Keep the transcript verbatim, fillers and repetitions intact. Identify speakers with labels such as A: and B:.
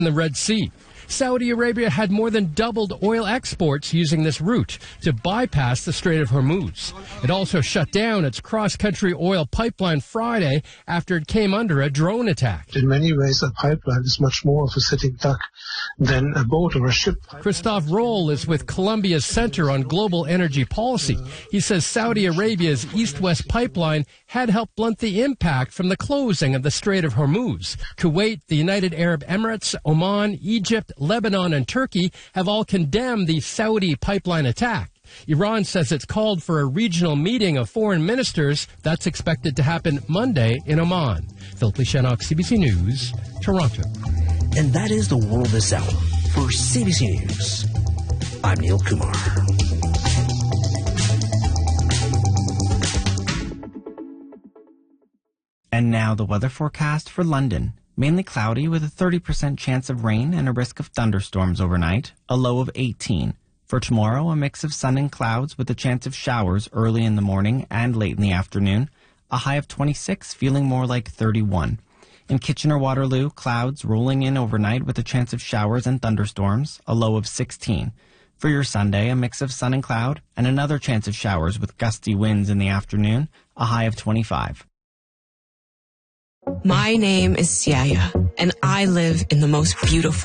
A: in the Red Sea. Saudi Arabia had more than doubled oil exports using this route to bypass the Strait of Hormuz. It also shut down its cross-country oil pipeline Friday after it came under a drone attack.
B: In many ways, a pipeline is much more of a sitting duck than a boat or a ship.
A: Christoph Roll is with Columbia's Center on Global Energy Policy. He says Saudi Arabia's East-West pipeline had helped blunt the impact from the closing of the Strait of Hormuz. Kuwait, the United Arab Emirates, Oman, Egypt, Lebanon, and Turkey have all condemned the Saudi pipeline attack. Iran says it's called for a regional meeting of foreign ministers that's expected to happen Monday in Oman. Philip Shannock, C B C News, Toronto.
C: And that is the world this hour. For C B C News, I'm Neil Kumar.
D: And now the weather forecast for London. Mainly cloudy with a thirty percent chance of rain and a risk of thunderstorms overnight, a low of eighteen. For tomorrow, a mix of sun and clouds with a chance of showers early in the morning and late in the afternoon, a high of twenty-six, feeling more like thirty-one. In Kitchener-Waterloo, clouds rolling in overnight with a chance of showers and thunderstorms, a low of sixteen. For your Sunday, a mix of sun and cloud and another chance of showers with gusty winds in the afternoon, a high of twenty-five.
E: My name is Siaya, and I live in the most beautiful